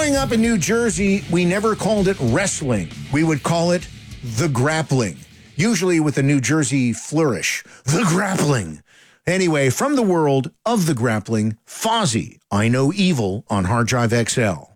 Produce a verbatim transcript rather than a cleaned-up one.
Growing up in New Jersey, we never called it wrestling. We would call it the grappling, usually with a New Jersey flourish. The grappling. Anyway, from the world of the grappling, Fozzy, I Know Evil on Hard Drive X L.